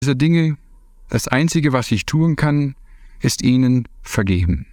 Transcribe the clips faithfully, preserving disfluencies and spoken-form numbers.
Diese Dinge, das Einzige, was ich tun kann, ist ihnen vergeben.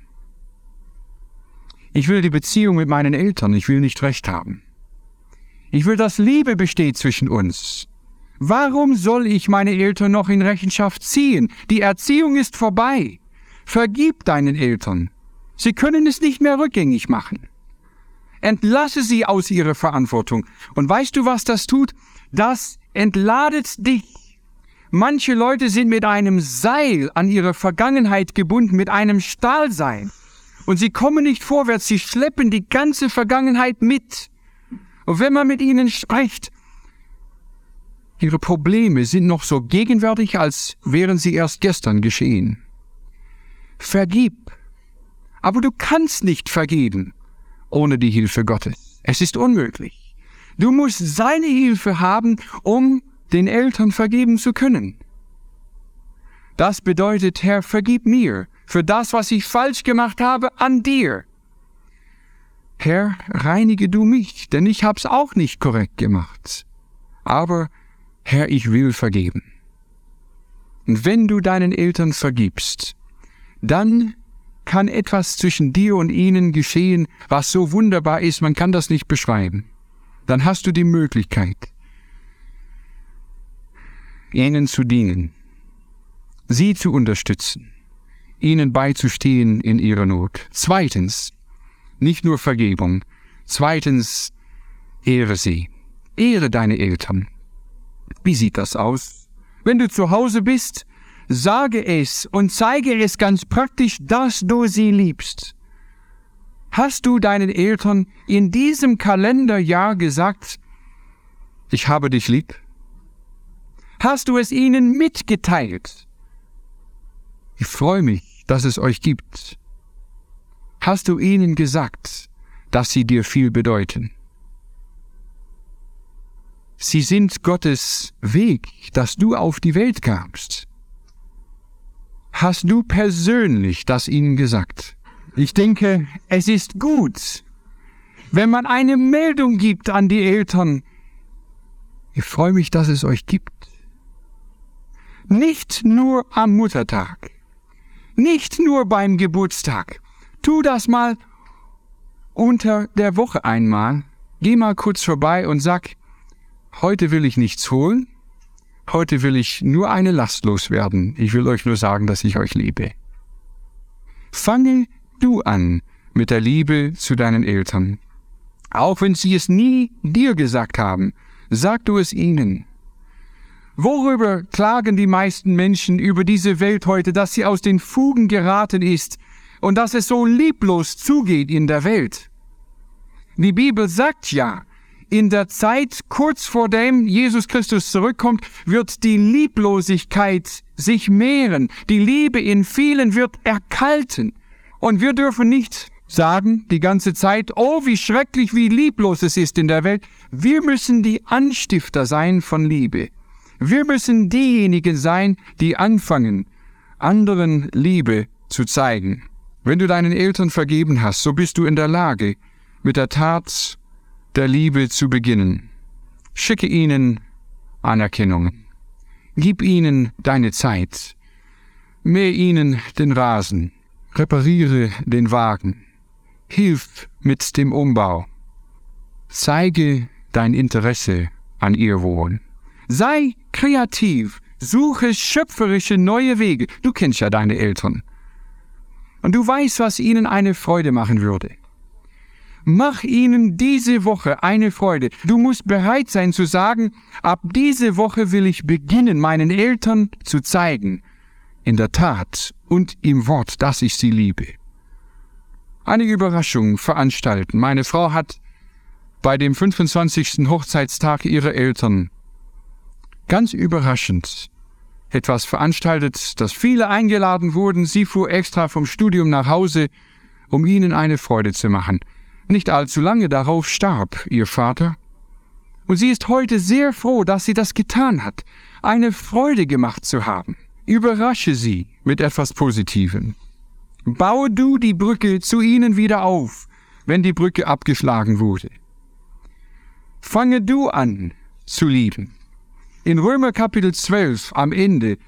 Ich will die Beziehung mit meinen Eltern, ich will nicht Recht haben. Ich will, dass Liebe besteht zwischen uns. Warum soll ich meine Eltern noch in Rechenschaft ziehen? Die Erziehung ist vorbei. Vergib deinen Eltern. Sie können es nicht mehr rückgängig machen. Entlasse sie aus ihrer Verantwortung. Und weißt du, was das tut? Das entladet dich. Manche Leute sind mit einem Seil an ihre Vergangenheit gebunden, mit einem Stahlseil. Und sie kommen nicht vorwärts, sie schleppen die ganze Vergangenheit mit. Und wenn man mit ihnen spricht, ihre Probleme sind noch so gegenwärtig, als wären sie erst gestern geschehen. Vergib. Aber du kannst nicht vergeben ohne die Hilfe Gottes. Es ist unmöglich. Du musst seine Hilfe haben, um den Eltern vergeben zu können. Das bedeutet, Herr, vergib mir für das, was ich falsch gemacht habe, an dir. Herr, reinige du mich, denn ich hab's auch nicht korrekt gemacht. Aber, Herr, ich will vergeben. Und wenn du deinen Eltern vergibst, dann kann etwas zwischen dir und ihnen geschehen, was so wunderbar ist, man kann das nicht beschreiben. Dann hast du die Möglichkeit, ihnen zu dienen, sie zu unterstützen, ihnen beizustehen in ihrer Not. Zweitens, nicht nur Vergebung, zweitens, ehre sie. Ehre deine Eltern. Wie sieht das aus? Wenn du zu Hause bist, sage es und zeige es ganz praktisch, dass du sie liebst. Hast du deinen Eltern in diesem Kalenderjahr gesagt, ich habe dich lieb? Hast du es ihnen mitgeteilt? Ich freue mich, dass es euch gibt. Hast du ihnen gesagt, dass sie dir viel bedeuten? Sie sind Gottes Weg, dass du auf die Welt kamst. Hast du persönlich das ihnen gesagt? Ich denke, es ist gut, wenn man eine Meldung gibt an die Eltern. Ich freue mich, dass es euch gibt. Nicht nur am Muttertag, nicht nur beim Geburtstag. Tu das mal unter der Woche einmal. Geh mal kurz vorbei und sag, heute will ich nichts holen, heute will ich nur eine Last loswerden. Ich will euch nur sagen, dass ich euch liebe. Fange du an mit der Liebe zu deinen Eltern. Auch wenn sie es nie dir gesagt haben, sag du es ihnen. Worüber klagen die meisten Menschen über diese Welt heute, dass sie aus den Fugen geraten ist und dass es so lieblos zugeht in der Welt? Die Bibel sagt ja, in der Zeit kurz vor dem Jesus Christus zurückkommt, wird die Lieblosigkeit sich mehren. Die Liebe in vielen wird erkalten. Und wir dürfen nicht sagen die ganze Zeit, oh, wie schrecklich, wie lieblos es ist in der Welt. Wir müssen die Anstifter sein von Liebe. Wir müssen diejenigen sein, die anfangen, anderen Liebe zu zeigen. Wenn du deinen Eltern vergeben hast, so bist du in der Lage, mit der Tat der Liebe zu beginnen. Schicke ihnen Anerkennungen. Gib ihnen deine Zeit. Mähe ihnen den Rasen. Repariere den Wagen. Hilf mit dem Umbau. Zeige dein Interesse an ihr Wohl. Sei kreativ, suche schöpferische neue Wege. Du kennst ja deine Eltern. Und du weißt, was ihnen eine Freude machen würde. Mach ihnen diese Woche eine Freude. Du musst bereit sein zu sagen, ab diese Woche will ich beginnen, meinen Eltern zu zeigen, in der Tat und im Wort, dass ich sie liebe. Eine Überraschung veranstalten. Meine Frau hat bei dem fünfundzwanzigsten Hochzeitstag ihrer Eltern ganz überraschend etwas veranstaltet, dass viele eingeladen wurden. Sie fuhr extra vom Studium nach Hause, um ihnen eine Freude zu machen. Nicht allzu lange darauf starb ihr Vater. Und sie ist heute sehr froh, dass sie das getan hat, eine Freude gemacht zu haben. Überrasche sie mit etwas Positivem. Baue du die Brücke zu ihnen wieder auf, wenn die Brücke abgeschlagen wurde. Fange du an zu lieben. In Römer Kapitel zwölf am Ende